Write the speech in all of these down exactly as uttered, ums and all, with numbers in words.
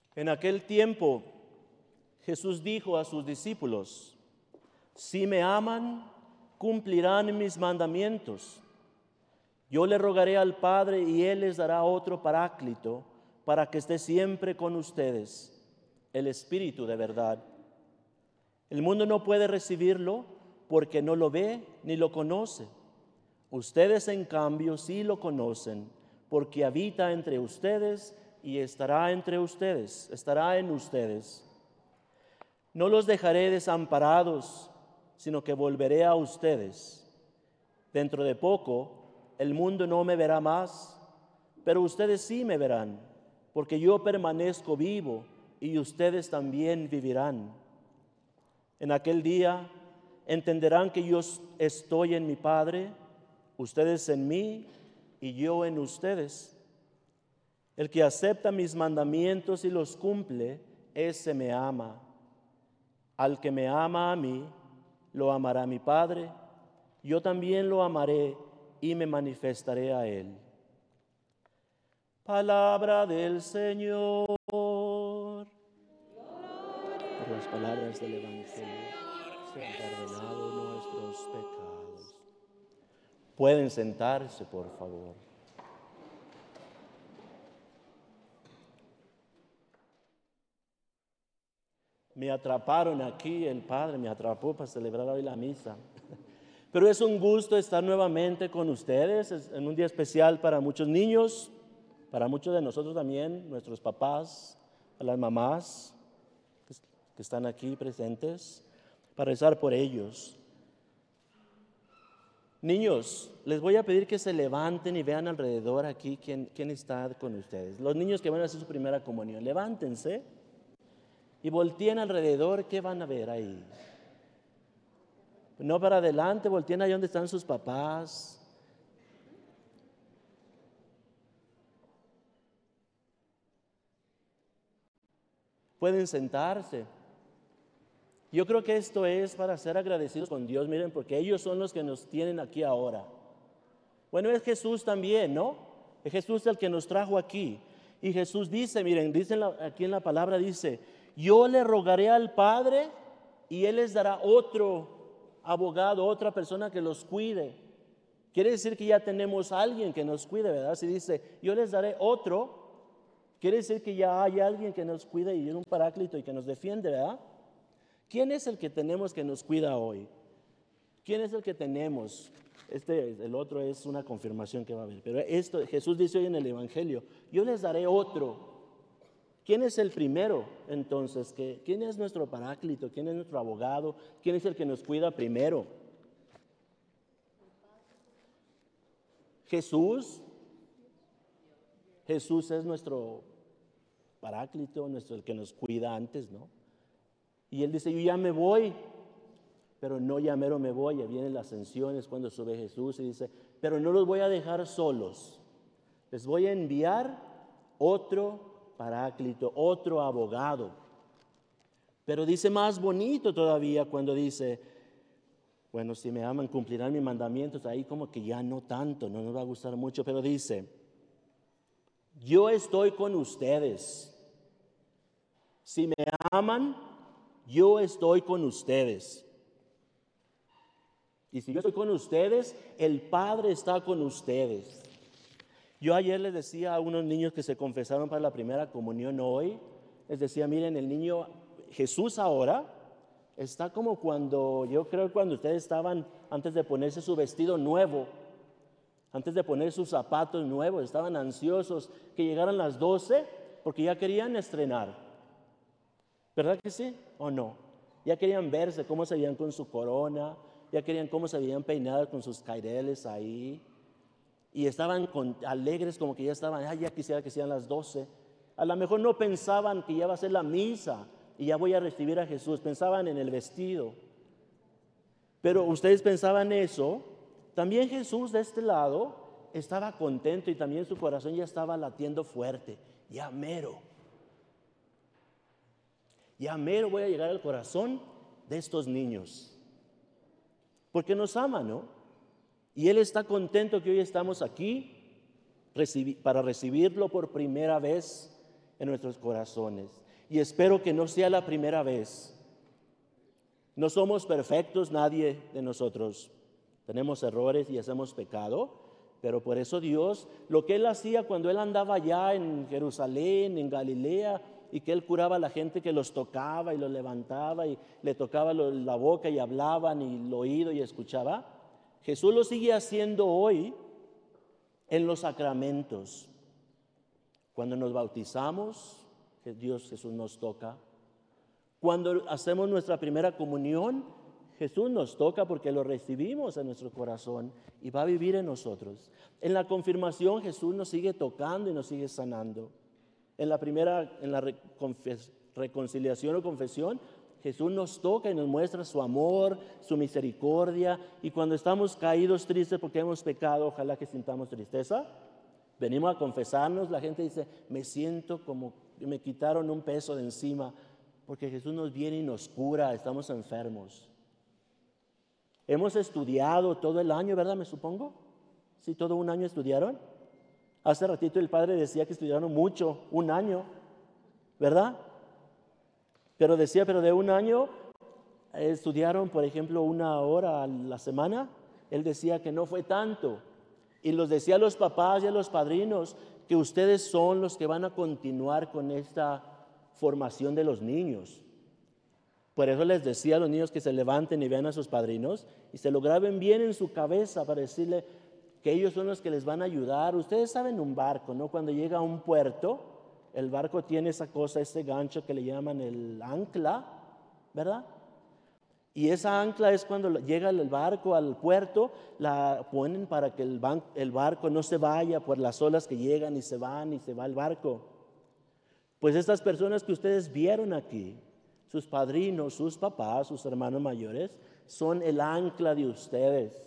En aquel tiempo Jesús dijo a sus discípulos: si me aman, cumplirán mis mandamientos. Yo le rogaré al Padre y Él les dará otro Paráclito para que esté siempre con ustedes, el Espíritu de verdad. El mundo no puede recibirlo porque no lo ve ni lo conoce. Ustedes, en cambio, sí lo conocen, porque habita entre ustedes y estará entre ustedes, estará en ustedes. No los dejaré desamparados, sino que volveré a ustedes. Dentro de poco, el mundo no me verá más, pero ustedes sí me verán, porque yo permanezco vivo y ustedes también vivirán. En aquel día entenderán que yo estoy en mi Padre, ustedes en mí y yo en ustedes. El que acepta mis mandamientos y los cumple, ese me ama. Al que me ama a mí, lo amará mi Padre. Yo también lo amaré y me manifestaré a él. Palabra del Señor. Por las palabras del Evangelio se han perdonado nuestros pecados. Pueden sentarse, por favor. Me atraparon aquí, el Padre me atrapó para celebrar hoy la misa. Pero es un gusto estar nuevamente con ustedes, es en un día especial para muchos niños, para muchos de nosotros también, nuestros papás, a las mamás que están aquí presentes, para rezar por ellos. Niños, les voy a pedir que se levanten y vean alrededor aquí quién, quién está con ustedes. Los niños que van a hacer su primera comunión, levántense y volteen alrededor. ¿Qué van a ver ahí? No para adelante, volteen ahí donde están sus papás. Pueden sentarse. Yo creo que esto es para ser agradecidos con Dios, miren, porque ellos son los que nos tienen aquí ahora. Bueno, es Jesús también, ¿no? Es Jesús el que nos trajo aquí. Y Jesús dice, miren, dice en la, aquí en la palabra, dice: yo le rogaré al Padre y Él les dará otro abogado, otra persona que los cuide. Quiere decir que ya tenemos a alguien que nos cuide, ¿verdad? Si dice, yo les daré otro, quiere decir que ya hay alguien que nos cuide y es un paráclito y que nos defiende, ¿verdad? ¿Quién es el que tenemos que nos cuida hoy? ¿Quién es el que tenemos? Este, el otro es una confirmación que va a haber. Pero esto, Jesús dice hoy en el Evangelio: yo les daré otro. ¿Quién es el primero? Entonces, ¿qué? ¿Quién es nuestro paráclito? ¿Quién es nuestro abogado? ¿Quién es el que nos cuida primero? Jesús. Jesús es nuestro paráclito, nuestro, el que nos cuida antes, ¿no? Y Él dice: yo ya me voy, pero no ya mero me voy. Ya vienen las ascensiones cuando sube Jesús y dice: pero no los voy a dejar solos. Les voy a enviar otro paráclito, otro abogado. Pero dice más bonito todavía cuando dice: bueno, si me aman cumplirán mis mandamientos. Ahí como que ya no tanto, no nos va a gustar mucho, pero dice: yo estoy con ustedes. Si me aman, yo estoy con ustedes. Y si yo estoy con ustedes, el Padre está con ustedes. Yo ayer les decía a unos niños que se confesaron para la primera comunión hoy, les decía: miren, el niño Jesús ahora está como cuando, yo creo cuando ustedes estaban antes de ponerse su vestido nuevo, antes de poner sus zapatos nuevos, estaban ansiosos que llegaran las doce porque ya querían estrenar. ¿Verdad que sí o no? Ya querían verse cómo se veían con su corona, ya querían cómo se veían peinados con sus caireles ahí. Y estaban con, alegres como que ya estaban, ay, ya quisiera que sean las doce. A lo mejor no pensaban que ya va a ser la misa y ya voy a recibir a Jesús. Pensaban en el vestido. Pero ustedes pensaban eso. También Jesús de este lado estaba contento y también su corazón ya estaba latiendo fuerte. Ya mero. Ya mero voy a llegar al corazón de estos niños. Porque nos ama, ¿no? Y Él está contento que hoy estamos aquí para recibirlo por primera vez en nuestros corazones. Y espero que no sea la primera vez. No somos perfectos, nadie de nosotros. Tenemos errores y hacemos pecado, pero por eso Dios, lo que Él hacía cuando Él andaba allá en Jerusalén, en Galilea, y que Él curaba a la gente que los tocaba y los levantaba y le tocaba la boca y hablaban y el oído y escuchaba, Jesús lo sigue haciendo hoy en los sacramentos. Cuando nos bautizamos, que Dios Jesús nos toca. Cuando hacemos nuestra primera comunión, Jesús nos toca porque lo recibimos en nuestro corazón y va a vivir en nosotros. En la confirmación Jesús nos sigue tocando y nos sigue sanando. En la primera, en la reconciliación o confesión, Jesús nos toca y nos muestra su amor, su misericordia. Y cuando estamos caídos tristes porque hemos pecado, ojalá que sintamos tristeza, venimos a confesarnos. La gente dice, me siento como que me quitaron un peso de encima, porque Jesús nos viene y nos cura, estamos enfermos. Hemos estudiado todo el año, ¿verdad? Me supongo. ¿Sí, todo un año estudiaron? Hace ratito el padre decía que estudiaron mucho, un año, ¿verdad? Pero decía, pero de un año estudiaron, por ejemplo, una hora a la semana. Él decía que no fue tanto. Y los decía a los papás y a los padrinos que ustedes son los que van a continuar con esta formación de los niños. Por eso les decía a los niños que se levanten y vean a sus padrinos y se lo graben bien en su cabeza para decirle que ellos son los que les van a ayudar. Ustedes saben un barco, ¿no? Cuando llega a un puerto, el barco tiene esa cosa, ese gancho que le llaman el ancla, ¿verdad? Y esa ancla es cuando llega el barco al puerto, la ponen para que el, ban- el barco no se vaya por las olas que llegan y se van y se va el barco. Pues estas personas que ustedes vieron aquí, sus padrinos, sus papás, sus hermanos mayores, son el ancla de ustedes.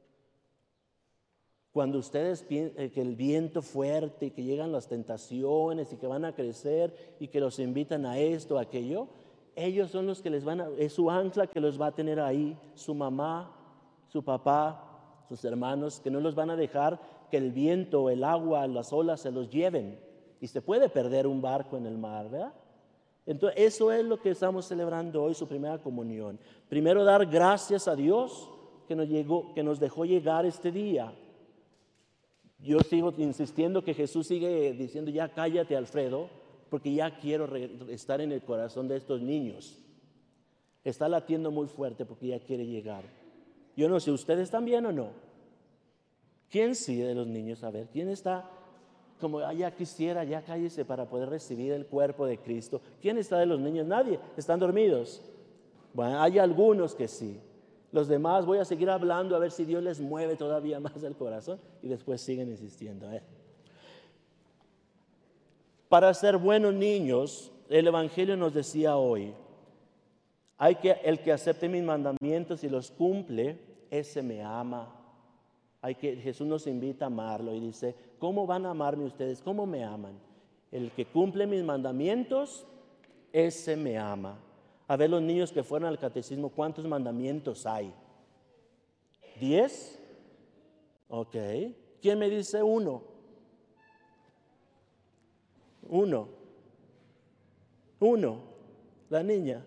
Cuando ustedes piensan que el viento fuerte y que llegan las tentaciones y que van a crecer y que los invitan a esto, a aquello, ellos son los que les van a, es su ancla que los va a tener ahí, su mamá, su papá, sus hermanos, que no los van a dejar que el viento, el agua, las olas se los lleven. Y se puede perder un barco en el mar, ¿verdad? Entonces, eso es lo que estamos celebrando hoy, su primera comunión. Primero, dar gracias a Dios que nos, llegó, que nos dejó llegar este día. Yo sigo insistiendo que Jesús sigue diciendo, ya cállate, Alfredo, porque ya quiero re- estar en el corazón de estos niños. Está latiendo muy fuerte porque ya quiere llegar. Yo no sé, ¿ustedes también o no? ¿Quién sí de los niños? A ver, ¿quién está como, ah, ya quisiera, ya cállese para poder recibir el cuerpo de Cristo? ¿Quién está de los niños? Nadie, están dormidos. Bueno, hay algunos que sí. Los demás voy a seguir hablando a ver si Dios les mueve todavía más el corazón y después siguen insistiendo. ¿eh? Para ser buenos niños, el Evangelio nos decía hoy, hay que, el que acepte mis mandamientos y los cumple, ese me ama. Hay que, Jesús nos invita a amarlo y dice, ¿cómo van a amarme ustedes? ¿Cómo me aman? El que cumple mis mandamientos, ese me ama. A ver los niños que fueron al catecismo, ¿cuántos mandamientos hay? ¿Diez? Ok. ¿Quién me dice uno? Uno. Uno. La niña.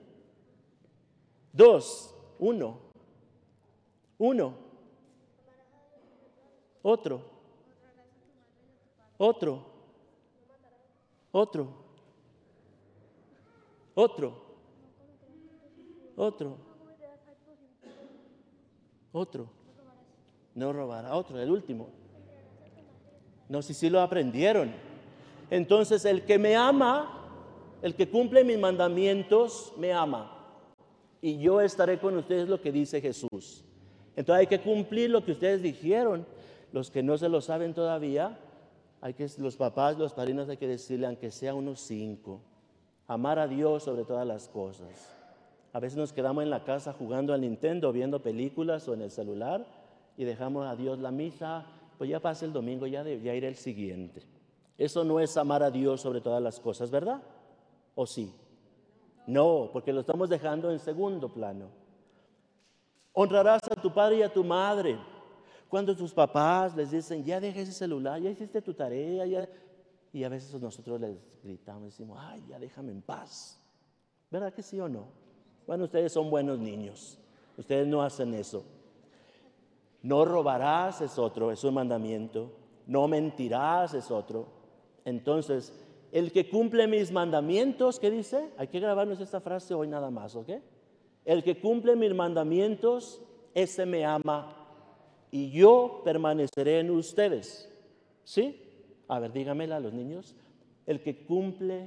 Dos. Uno. Uno. Otro. Otro. Otro. Otro. Otro. Otro. No robará. Otro, el último. No, si sí lo aprendieron. Entonces, el que me ama, el que cumple mis mandamientos, me ama. Y yo estaré con ustedes, lo que dice Jesús. Entonces hay que cumplir lo que ustedes dijeron. Los que no se lo saben todavía, hay que, los papás, los padrinos, hay que decirle, aunque sea unos cinco, amar a Dios sobre todas las cosas. A veces nos quedamos en la casa jugando al Nintendo, viendo películas o en el celular y dejamos a Dios la misa, pues ya pasa el domingo, ya, de, ya iré el siguiente. Eso no es amar a Dios sobre todas las cosas, ¿verdad? ¿O sí? No, porque lo estamos dejando en segundo plano. Honrarás a tu padre y a tu madre. Cuando tus papás les dicen, ya deja ese celular, ya hiciste tu tarea, ya... Y a veces nosotros les gritamos, decimos, ay, ya déjame en paz. ¿Verdad que sí o no? Bueno, ustedes son buenos niños. Ustedes no hacen eso. No robarás es otro, es un mandamiento. No mentirás es otro. Entonces, el que cumple mis mandamientos, ¿qué dice? Hay que grabarnos esta frase hoy nada más, ¿ok? El que cumple mis mandamientos, ese me ama y yo permaneceré en ustedes. ¿Sí? A ver, dígamela a los niños. El que cumple...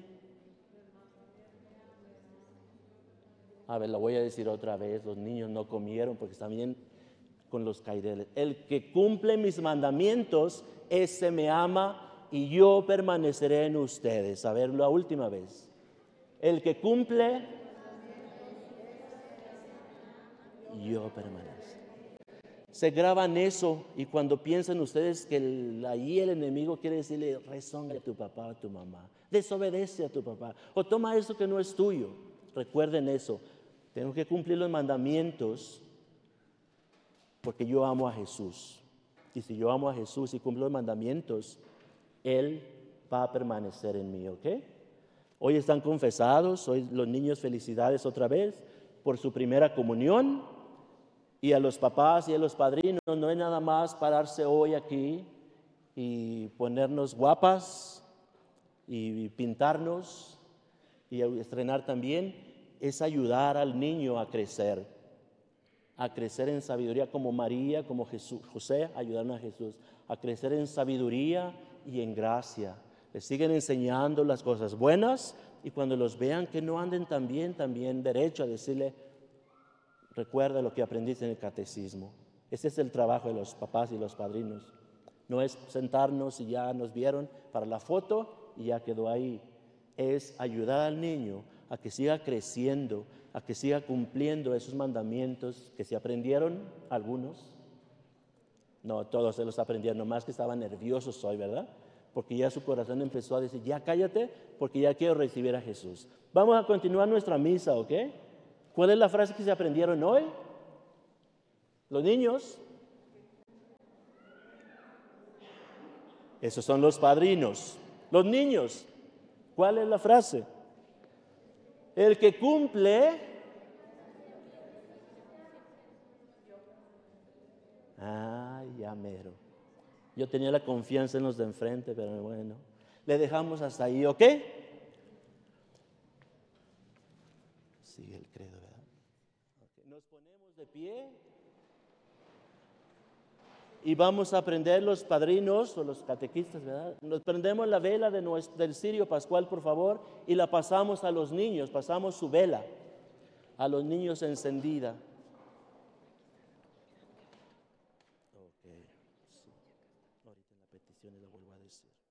A ver, lo voy a decir otra vez. Los niños no comieron porque están bien con los caireles. El que cumple mis mandamientos, ese me ama y yo permaneceré en ustedes. A ver, la última vez. El que cumple, yo permanezco. Se graban eso y cuando piensan ustedes que el, ahí el enemigo quiere decirle, rezonga a tu papá o a tu mamá, desobedece a tu papá o toma eso que no es tuyo. Recuerden eso. Tengo que cumplir los mandamientos porque yo amo a Jesús. Y si yo amo a Jesús y cumplo los mandamientos, Él va a permanecer en mí, ¿ok? Hoy están confesados, hoy los niños felicidades otra vez por su primera comunión. Y a los papás y a los padrinos no es nada más pararse hoy aquí y ponernos guapas y pintarnos y estrenar también, es ayudar al niño a crecer, a crecer en sabiduría como María, como Jesús, José ayudaron a Jesús, a crecer en sabiduría y en gracia. Les siguen enseñando las cosas buenas y cuando los vean que no anden tan bien, también derecho a decirle, recuerda lo que aprendiste en el catecismo. Ese es el trabajo de los papás y los padrinos. No es sentarnos y ya nos vieron para la foto y ya quedó ahí. Es ayudar al niño a que siga creciendo, a que siga cumpliendo esos mandamientos que se aprendieron algunos. No, todos se los aprendieron, nomás que estaban nerviosos hoy, ¿verdad? Porque ya su corazón empezó a decir, ya cállate, porque ya quiero recibir a Jesús. Vamos a continuar nuestra misa, ¿ok? ¿Cuál es la frase que se aprendieron hoy? Los niños. Esos son los padrinos. Los niños. ¿Cuál es la frase? El que cumple. Ay, ya mero. Yo tenía la confianza en los de enfrente, pero bueno. Le dejamos hasta ahí, ¿ok? Sigue el credo, ¿verdad? Okay. Nos ponemos de pie y vamos a prender los padrinos o los catequistas, ¿verdad? Nos prendemos la vela de nuestro, del cirio pascual, por favor, y la pasamos a los niños, pasamos su vela a los niños encendida. Ok, sí. Ahorita en la petición lo vuelvo a decir.